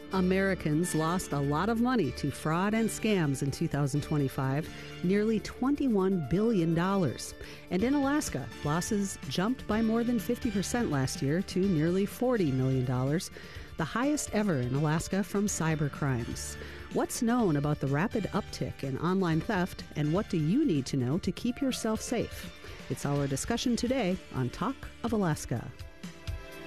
Americans lost a lot of money to fraud and scams in 2025, nearly $21 billion. And in Alaska, losses jumped by more than 50% last year to nearly $40 million, the highest ever in Alaska from cyber crimes. What's known about the rapid uptick in online theft, and what do you need to know to keep yourself safe? It's our discussion today on Talk of Alaska.